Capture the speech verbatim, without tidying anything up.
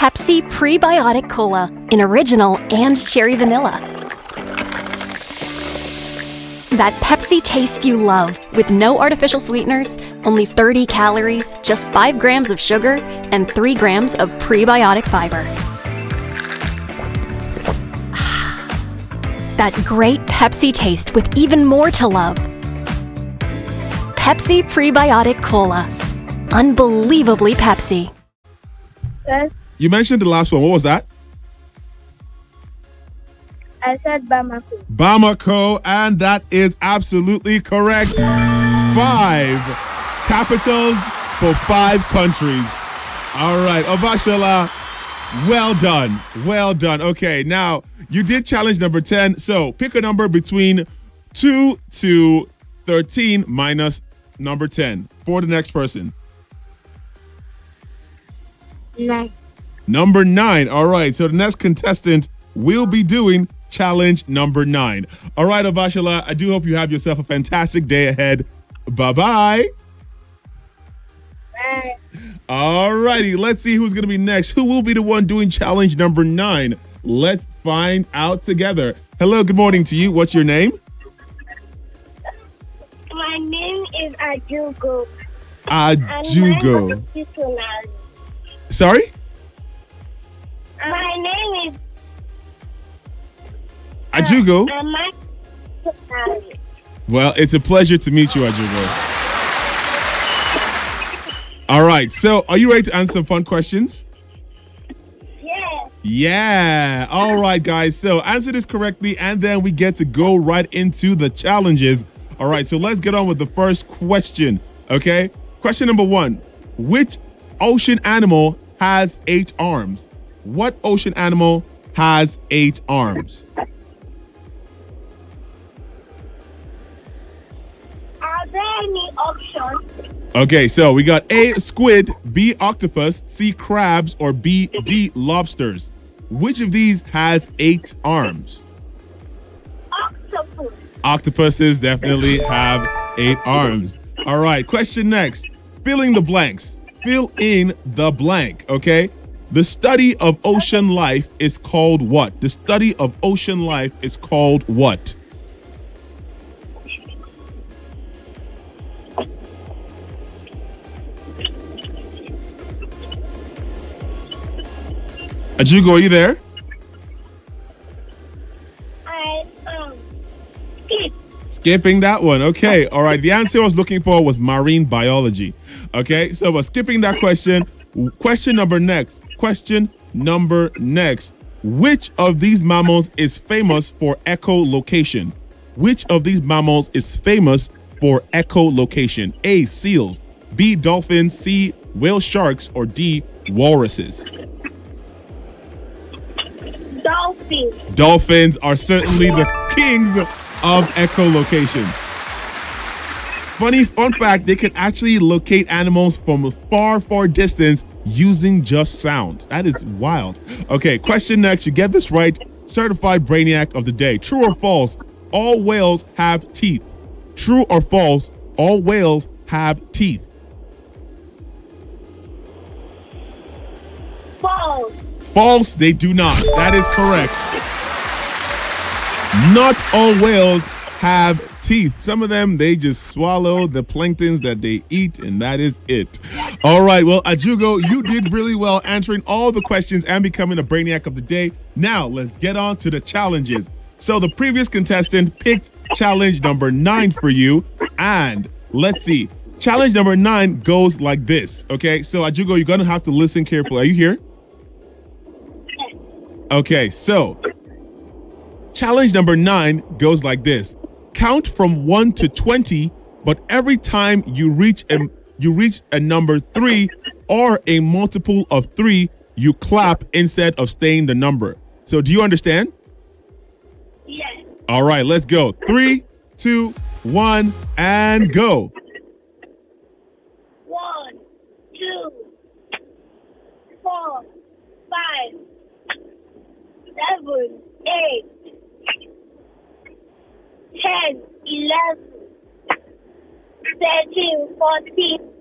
Pepsi Prebiotic Cola in original and cherry vanilla. That Pepsi taste you love, with no artificial sweeteners, only thirty calories, just five grams of sugar, and three grams of prebiotic fiber. That great Pepsi taste with even more to love. Pepsi Prebiotic Cola. Unbelievably Pepsi. Yes, You mentioned the last one. What was that? I said Bamako. Bamako, and that is absolutely correct. Five capitals for five countries. All right, Obashola, well done. Well done. Okay, now you did challenge number ten. So pick a number between two to thirteen minus number ten for the next person. Nine. Number nine. All right, so the next contestant will be doing challenge number nine. All right, Obashola, I do hope you have yourself a fantastic day ahead. Bye-bye. Bye. All righty, let's see who's going to be next. Who will be the one doing challenge number nine? Let's find out together. Hello, good morning to you. What's your name? My name is Ajugo. Ajugo. Sorry? My name is Ajugo? uh, Well, it's a pleasure to meet you, Ajugo. All right, so are you ready to answer some fun questions? Yes. Yeah. All right, guys. So answer this correctly, and then we get to go right into the challenges. All right, so let's get on with the first question. Okay. Question number one. Which ocean animal has eight arms? What ocean animal has eight arms? Are there any options? Okay, so we got A, squid, B, octopus, C, crabs, or B, D, lobsters. Which of these has eight arms? Octopus. Octopuses definitely have eight arms. All right, question next. Filling the blanks. Fill in the blank, okay? The study of ocean life is called what? The study of ocean life is called what? Ajugo, are you there? I um skip. Skipping that one. Okay. All right. The answer I was looking for was marine biology. Okay. So we're skipping that question. Question number next. Question number next. Which of these mammals is famous for echolocation? Which of these mammals is famous for echolocation? A, seals. B, dolphins. C, whale sharks. Or D, walruses. Dolphin. Dolphins are certainly the kings of echolocation. Funny fun fact, they can actually locate animals from a far, far distance using just sound. That is wild. Okay, question next. You get this right. Certified Brainiac of the day. True or false? All whales have teeth. True or false? All whales have teeth. False. False, they do not. That is correct. Not all whales have teeth. Some of them, they just swallow the planktons that they eat, and that is it. All right, well, Ajugo, you did really well answering all the questions and becoming a Brainiac of the day. Now, let's get on to the challenges. So the previous contestant picked challenge number nine for you, and let's see. Challenge number nine goes like this, okay? So, Ajugo, you're going to have to listen carefully. Are you here? Okay, so challenge number nine goes like this. Count from one to twenty, but every time you reach a, you reach a number three or a multiple of three, you clap instead of saying the number. So do you understand? Yes. All right, let's go. Three, two, one, and go. One, two, four, five, seven, eight, ten, eleven, thirteen, fourteen,